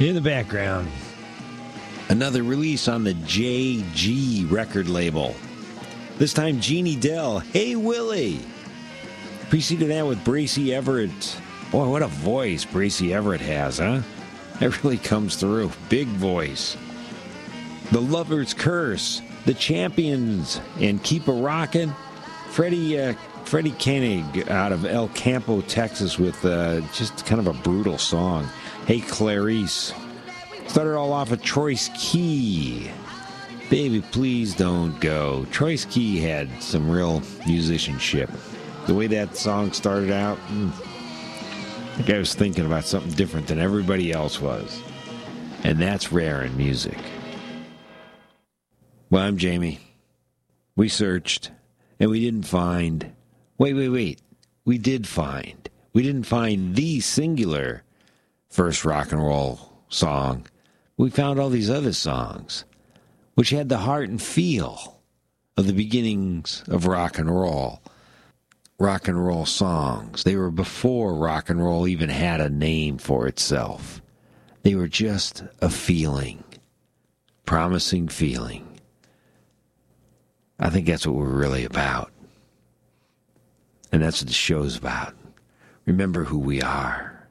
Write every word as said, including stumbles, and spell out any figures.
In the background, another release on the J G record label. This time, Jeannie Dell, Hey Willie. Preceded that with Bracy Everett. Boy, what a voice Bracy Everett has, huh? That really comes through. Big voice. The Lover's Curse, The Champions, and Keep a Rockin'. Freddie, uh, Freddie Koenig out of El Campo, Texas, with uh, just kind of a brutal song. Hey Clarice. Started all off with Troyce Key. Baby, Please Don't Go. Troyce Key had some real musicianship. The way that song started out, mm, I think I was thinking about something different than everybody else was. And that's rare in music. Well, I'm Jamie. We searched, and we didn't find... Wait, wait, wait. We did find. We didn't find the singular first rock and roll song. We found all these other songs, which had the heart and feel of the beginnings of rock and roll. Rock and roll songs. They were before rock and roll even had a name for itself. They were just a feeling, promising feeling. I think that's what we're really about. And that's what the show's about. Remember who we are.